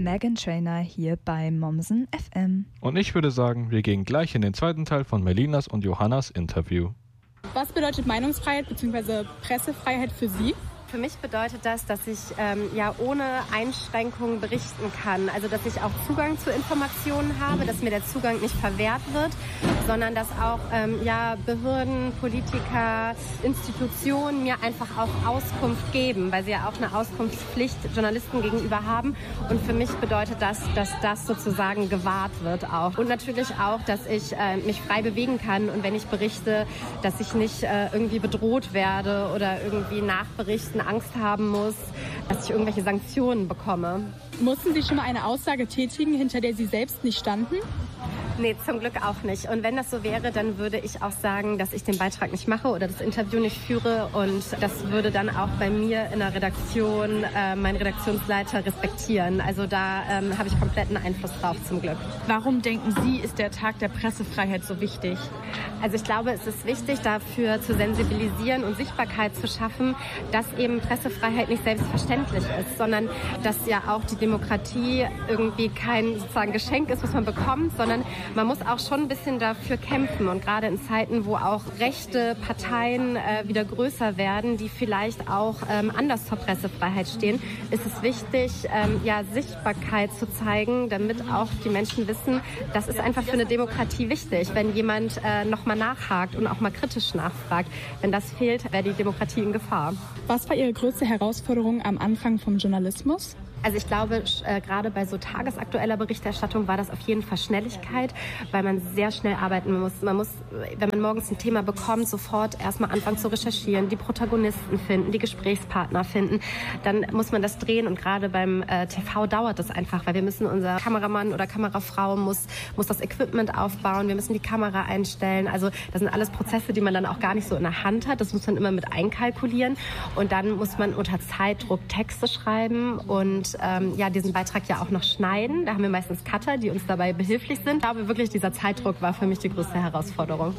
Meghan Trainor hier bei Mommsen FM. Und ich würde sagen, wir gehen gleich in den zweiten Teil von Melinas und Johannas Interview. Was bedeutet Meinungsfreiheit bzw. Pressefreiheit für Sie? Für mich bedeutet das, dass ich ohne Einschränkungen berichten kann. Also dass ich auch Zugang zu Informationen habe, dass mir der Zugang nicht verwehrt wird, sondern dass auch Behörden, Politiker, Institutionen mir einfach auch Auskunft geben, weil sie ja auch eine Auskunftspflicht Journalisten gegenüber haben. Und für mich bedeutet das, dass das sozusagen gewahrt wird auch. Und natürlich auch, dass ich mich frei bewegen kann und wenn ich berichte, dass ich nicht irgendwie bedroht werde oder irgendwie nachberichten Angst haben muss, dass ich irgendwelche Sanktionen bekomme. Mussten Sie schon mal eine Aussage tätigen, hinter der Sie selbst nicht standen? Nee, zum Glück auch nicht. Und wenn das so wäre, dann würde ich auch sagen, dass ich den Beitrag nicht mache oder das Interview nicht führe. Und das würde dann auch bei mir in der Redaktion mein Redaktionsleiter respektieren. Also da habe ich kompletten Einfluss drauf, zum Glück. Warum denken Sie, ist der Tag der Pressefreiheit so wichtig? Also ich glaube, es ist wichtig, dafür zu sensibilisieren und Sichtbarkeit zu schaffen, dass eben Pressefreiheit nicht selbstverständlich ist, sondern dass ja auch die Demokratie irgendwie kein sozusagen Geschenk ist, was man bekommt, sondern man muss auch schon ein bisschen dafür kämpfen. Und gerade in Zeiten, wo auch rechte Parteien wieder größer werden, die vielleicht auch anders zur Pressefreiheit stehen, ist es wichtig, Sichtbarkeit zu zeigen, damit auch die Menschen wissen, das ist einfach für eine Demokratie wichtig, wenn jemand nochmal nachhakt und auch mal kritisch nachfragt. Wenn das fehlt, wäre die Demokratie in Gefahr. Was war Ihre größte Herausforderung am Anfang vom Journalismus? Also ich glaube, gerade bei so tagesaktueller Berichterstattung war das auf jeden Fall Schnelligkeit, weil man sehr schnell arbeiten muss. Man muss, wenn man morgens ein Thema bekommt, sofort erstmal anfangen zu recherchieren, die Protagonisten finden, die Gesprächspartner finden. Dann muss man das drehen und gerade beim TV dauert das einfach, weil wir müssen, unser Kameramann oder Kamerafrau muss das Equipment aufbauen, wir müssen die Kamera einstellen. Also das sind alles Prozesse, die man dann auch gar nicht so in der Hand hat. Das muss man immer mit einkalkulieren und dann muss man unter Zeitdruck Texte schreiben und diesen Beitrag ja auch noch schneiden. Da haben wir meistens Cutter, die uns dabei behilflich sind. Ich glaube wirklich, dieser Zeitdruck war für mich die größte Herausforderung.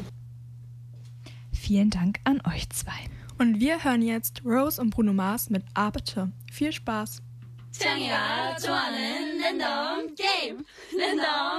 Vielen Dank an euch zwei. Und wir hören jetzt Rose und Bruno Mars mit Arbiter. Viel Spaß!